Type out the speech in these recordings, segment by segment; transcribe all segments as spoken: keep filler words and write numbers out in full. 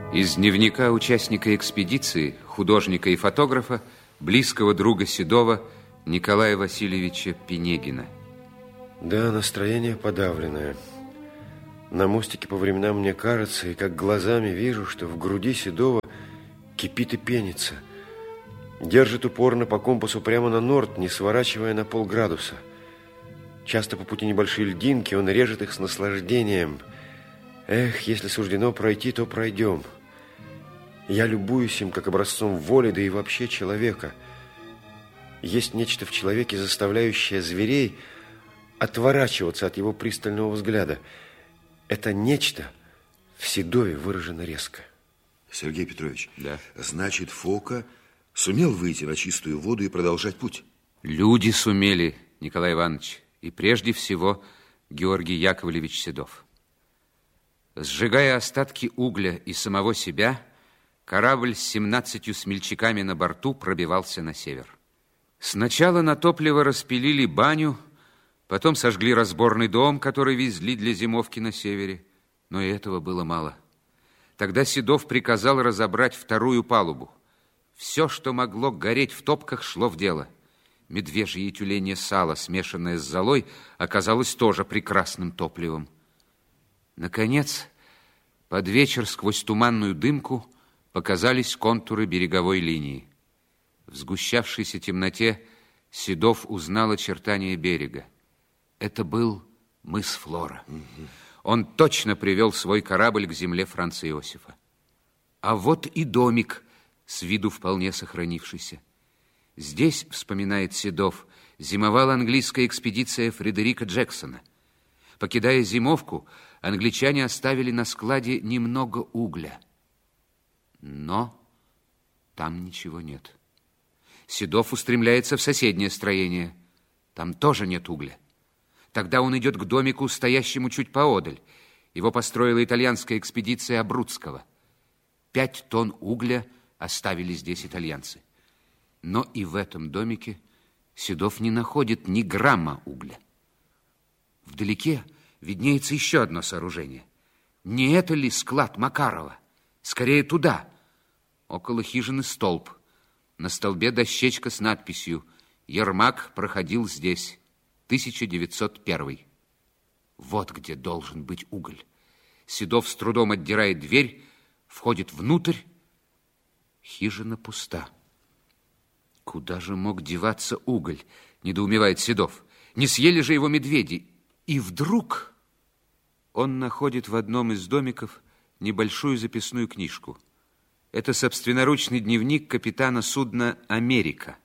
Из дневника участника экспедиции, художника и фотографа, близкого друга Седова Николая Васильевича Пинегина. Да, настроение подавленное. На мостике по временам мне кажется, и как глазами вижу, что в груди Седова кипит и пенится. Держит упорно по компасу прямо на норд, не сворачивая на полградуса. Часто по пути небольшие льдинки, он режет их с наслаждением. Эх, если суждено пройти, то пройдем. Я любуюсь им как образцом воли, да и вообще человека. Есть нечто в человеке, заставляющее зверей отворачиваться от его пристального взгляда. Это нечто в Седове выражено резко. Сергей Петрович, да. Значит, Фока сумел выйти на чистую воду и продолжать путь? Люди сумели, Николай Иванович, и прежде всего Георгий Яковлевич Седов. Сжигая остатки угля и самого себя, корабль с семнадцатью смельчаками на борту пробивался на север. Сначала на топливо распилили баню, потом сожгли разборный дом, который везли для зимовки на севере, но и этого было мало. Тогда Седов приказал разобрать вторую палубу. Все, что могло гореть в топках, шло в дело. Медвежье и тюленье сало, смешанное с золой, оказалось тоже прекрасным топливом. Наконец, под вечер сквозь туманную дымку показались контуры береговой линии. В сгущавшейся темноте Седов узнал очертания берега. Это был мыс Флора. Угу. Он точно привел свой корабль к земле Франца Иосифа. А вот и домик, с виду вполне сохранившийся. Здесь, вспоминает Седов, зимовала английская экспедиция Фредерика Джексона. Покидая зимовку, англичане оставили на складе немного угля. Но там ничего нет. Седов устремляется в соседнее строение. Там тоже нет угля. Тогда он идет к домику, стоящему чуть поодаль. Его построила итальянская экспедиция Абруцкого. Пять тонн угля оставили здесь итальянцы. Но и в этом домике Седов не находит ни грамма угля. Вдалеке виднеется еще одно сооружение. Не это ли склад Макарова? Скорее туда. Около хижины столб. На столбе дощечка с надписью «Ермак проходил здесь. тысяча девятьсот первый». Вот где должен быть уголь. Седов с трудом отдирает дверь, входит внутрь. Хижина пуста. Куда же мог деваться уголь, недоумевает Седов. Не съели же его медведи. И вдруг он находит в одном из домиков небольшую записную книжку. Это собственноручный дневник капитана судна «Америка».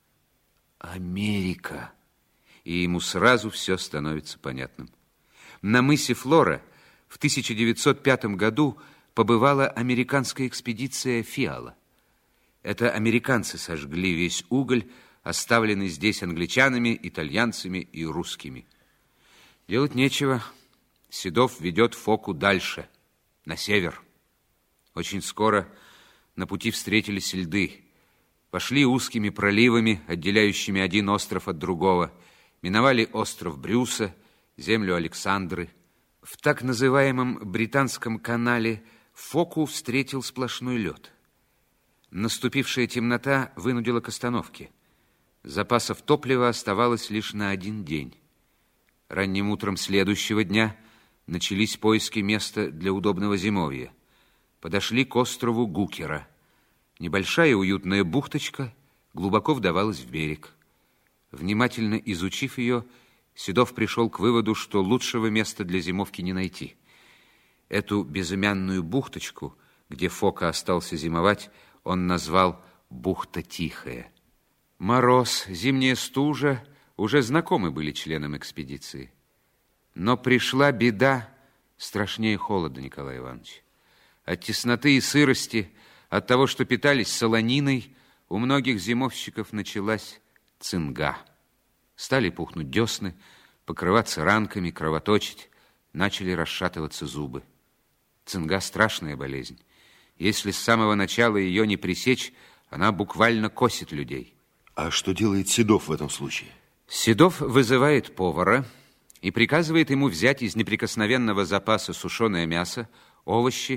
Америка. И ему сразу все становится понятным. На мысе Флора в тысяча девятьсот пятом году побывала американская экспедиция «Фиала». Это американцы сожгли весь уголь, оставленный здесь англичанами, итальянцами и русскими. Делать нечего. Седов ведет Фоку дальше, на север. Очень скоро на пути встретились льды. Пошли узкими проливами, отделяющими один остров от другого. Миновали остров Брюса, землю Александры. В так называемом Британском канале Фоку встретил сплошной лед. Наступившая темнота вынудила к остановке. Запасов топлива оставалось лишь на один день. Ранним утром следующего дня начались поиски места для удобного зимовья. Подошли к острову Гукера. Небольшая уютная бухточка глубоко вдавалась в берег. Внимательно изучив ее, Седов пришел к выводу, что лучшего места для зимовки не найти. Эту безымянную бухточку, где Фока остался зимовать, он назвал «Бухта Тихая». Мороз, зимняя стужа уже знакомы были членам экспедиции. Но пришла беда страшнее холода, Николай Иванович. От тесноты и сырости, от того, что питались солониной, у многих зимовщиков началась цинга. Стали пухнуть десны, покрываться ранками, кровоточить, начали расшатываться зубы. Цинга – страшная болезнь. Если с самого начала ее не пресечь, она буквально косит людей. А что делает Седов в этом случае? Седов вызывает повара и приказывает ему взять из неприкосновенного запаса сушеное мясо, овощи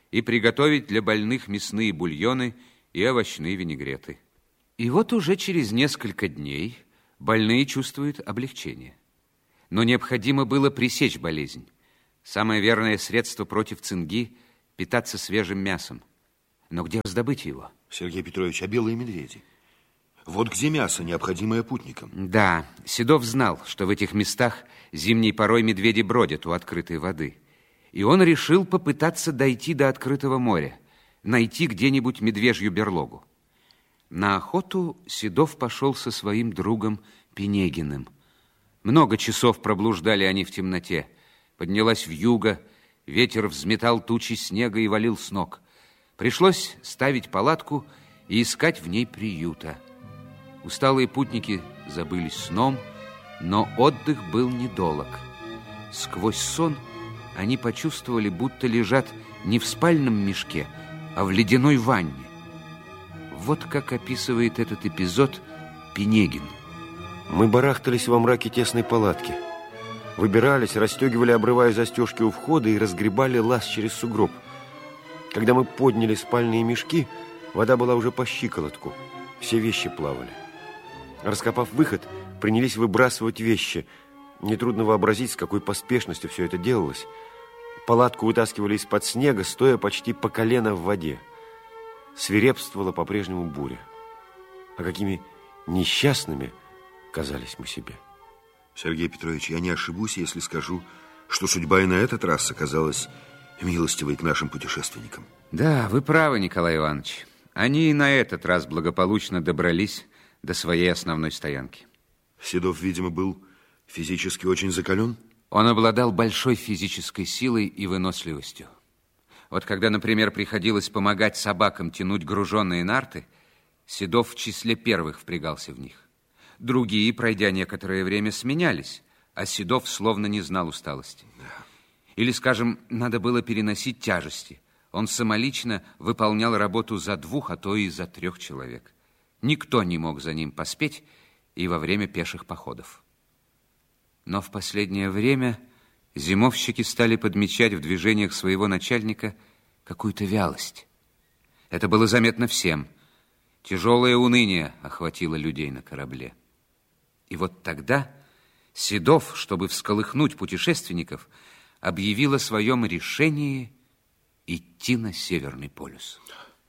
и приготовить для больных мясные бульоны и овощные винегреты. И вот уже через несколько дней больные чувствуют облегчение. Но необходимо было пресечь болезнь. Самое верное средство против цинги – питаться свежим мясом. Но где раздобыть его? Сергей Петрович, а белые медведи? Вот где мясо, необходимое путникам. Да, Седов знал, что в этих местах зимней порой медведи бродят у открытой воды. И он решил попытаться дойти до открытого моря, найти где-нибудь медвежью берлогу. На охоту Седов пошел со своим другом Пинегиным. Много часов проблуждали они в темноте. Поднялась вьюга, ветер взметал тучи снега и валил с ног. Пришлось ставить палатку и искать в ней приюта. Усталые путники забылись сном, но отдых был недолог. Сквозь сон они почувствовали, будто лежат не в спальном мешке, а в ледяной ванне. Вот как описывает этот эпизод Пинегин. Мы барахтались во мраке тесной палатки. Выбирались, расстегивали, обрывая застежки у входа, и разгребали лаз через сугроб. Когда мы подняли спальные мешки, вода была уже по щиколотку. Все вещи плавали. Раскопав выход, принялись выбрасывать вещи. Нетрудно вообразить, с какой поспешностью все это делалось. Палатку вытаскивали из-под снега, стоя почти по колено в воде. Свирепствовала по-прежнему буря. А какими несчастными казались мы себе. Сергей Петрович, я не ошибусь, если скажу, что судьба и на этот раз оказалась милостивой к нашим путешественникам. Да, вы правы, Николай Иванович. Они и на этот раз благополучно добрались до своей основной стоянки. Седов, видимо, был физически очень закален? Он обладал большой физической силой и выносливостью. Вот когда, например, приходилось помогать собакам тянуть груженные нарты, Седов в числе первых впрягался в них. Другие, пройдя некоторое время, сменялись, а Седов словно не знал усталости. Да. Или, скажем, надо было переносить тяжести. Он самолично выполнял работу за двух, а то и за трех человек. Никто не мог за ним поспеть и во время пеших походов. Но в последнее время зимовщики стали подмечать в движениях своего начальника какую-то вялость. Это было заметно всем. Тяжелое уныние охватило людей на корабле. И вот тогда Седов, чтобы всколыхнуть путешественников, объявил о своем решении идти на Северный полюс.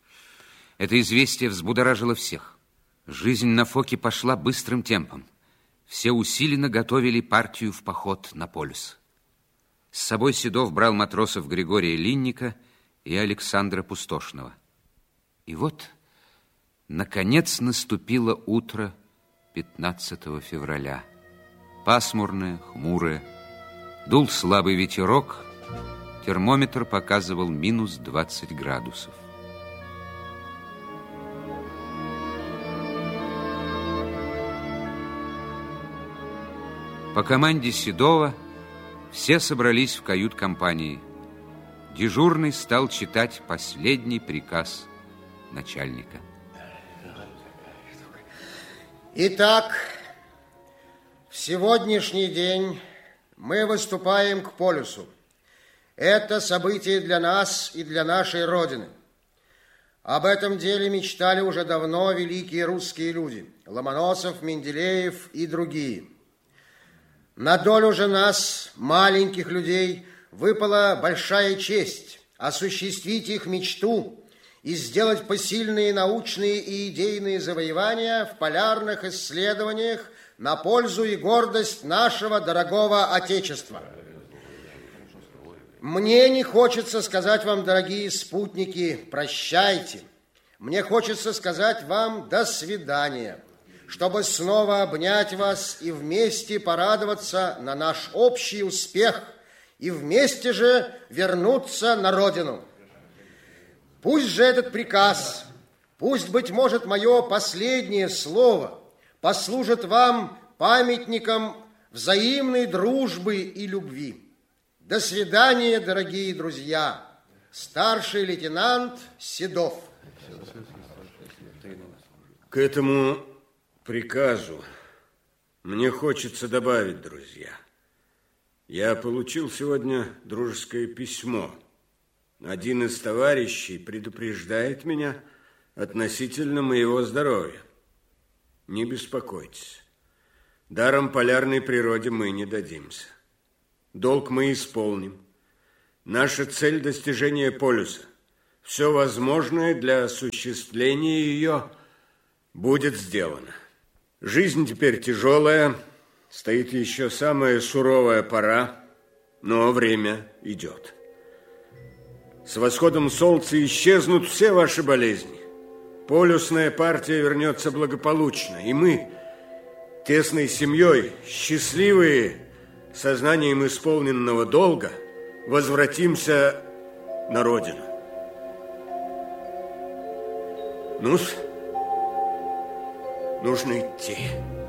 Это известие взбудоражило всех. Жизнь на Фоке пошла быстрым темпом. Все усиленно готовили партию в поход на полюс. С собой Седов брал матросов Григория Линника и Александра Пустошного. И вот, наконец, наступило утро пятнадцатого февраля. Пасмурное, хмурое. Дул слабый ветерок. Термометр показывал минус двадцать градусов. По команде Седова все собрались в кают-компании. Дежурный стал читать последний приказ начальника. Итак, в сегодняшний день мы выступаем к полюсу. Это событие для нас и для нашей Родины. Об этом деле мечтали уже давно великие русские люди. Ломоносов, Менделеев и другие. На долю же нас, маленьких людей, выпала большая честь осуществить их мечту и сделать посильные научные и идейные завоевания в полярных исследованиях на пользу и гордость нашего дорогого Отечества. Мне не хочется сказать вам, дорогие спутники, прощайте. Мне хочется сказать вам до свидания, чтобы снова обнять вас и вместе порадоваться на наш общий успех и вместе же вернуться на родину. Пусть же этот приказ, пусть, быть может, мое последнее слово послужит вам памятником взаимной дружбы и любви. До свидания, дорогие друзья. Старший лейтенант Седов. К этому приказу мне хочется добавить, друзья. Я получил сегодня дружеское письмо один из товарищей предупреждает меня относительно моего здоровья. Не беспокойтесь. Даром полярной природе мы не дадимся. Долг мы исполним. Наша цель – достижение полюса. Все возможное для осуществления ее будет сделано. Жизнь теперь тяжелая, стоит еще самая суровая пора, но время идет. С восходом солнца исчезнут все ваши болезни. Полюсная партия вернется благополучно, и мы, тесной семьей, счастливые, сознанием исполненного долга, возвратимся на родину. Ну-с, нужно идти.